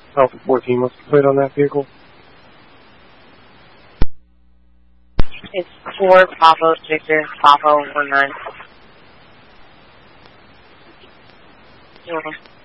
Alpha 14, what's the plate on that vehicle? It's 4 Papa Victor, Papa 19.